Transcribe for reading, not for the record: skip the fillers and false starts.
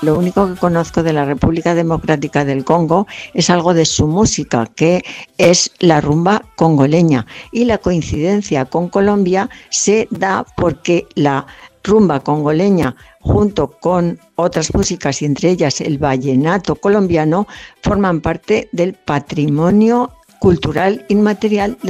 Lo único que conozco de la República Democrática del Congo es algo de su música, que es la rumba congoleña. Y la coincidencia con Colombia se da porque la rumba congoleña, junto con otras músicas y entre ellas el vallenato colombiano, forman parte del patrimonio cultural inmaterial de